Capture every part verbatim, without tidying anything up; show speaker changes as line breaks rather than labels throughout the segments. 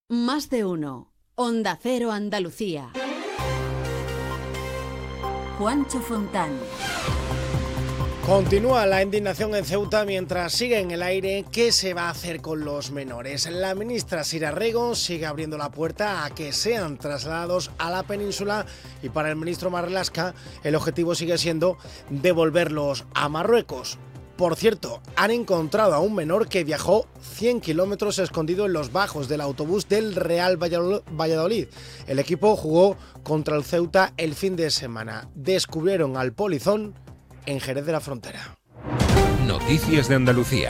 Más de uno. Onda Cero Andalucía. Juancho Fontán.
Continúa la indignación en Ceuta mientras sigue en el aire qué se va a hacer con los menores. La ministra Sira Rego sigue abriendo la puerta a que sean trasladados a la península y para el ministro Marlaska el objetivo sigue siendo devolverlos a Marruecos. Por cierto, han encontrado a un menor que viajó cien kilómetros escondido en los bajos del autobús del Real Valladolid. El equipo jugó contra el Ceuta el fin de semana. Descubrieron al polizón en Jerez de la Frontera.
Noticias de Andalucía.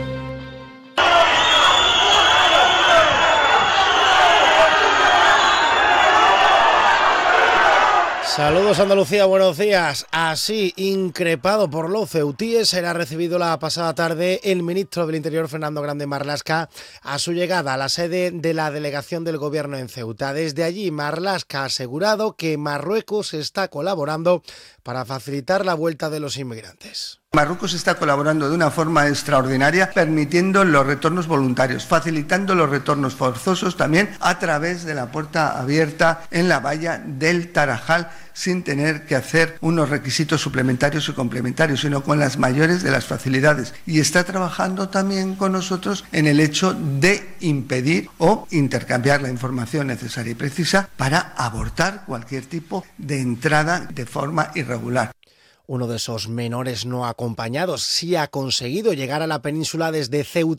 Saludos Andalucía, buenos días. Así, increpado por los ceutíes, será recibido la pasada tarde el ministro del Interior, Fernando Grande Marlaska, a su llegada a la sede de la delegación del gobierno en Ceuta. Desde allí, Marlaska ha asegurado que Marruecos está colaborando para facilitar la vuelta de los inmigrantes.
Marruecos está colaborando de una forma extraordinaria, permitiendo los retornos voluntarios, facilitando los retornos forzosos también a través de la puerta abierta en la valla del Tarajal, sin tener que hacer unos requisitos suplementarios y complementarios, sino con las mayores de las facilidades. Y está trabajando también con nosotros en el hecho de impedir o intercambiar la información necesaria y precisa para abortar cualquier tipo de entrada de forma irregular.
Uno de esos menores no acompañados sí ha conseguido llegar a la península desde Ceuta